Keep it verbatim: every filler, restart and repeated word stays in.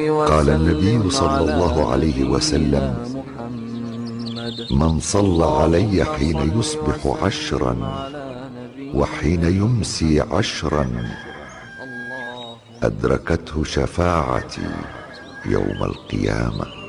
قال النبي صلى الله عليه وسلم: من صلى علي حين يصبح عشرا وحين يمسي عشرا أدركته شفاعتي يوم القيامة.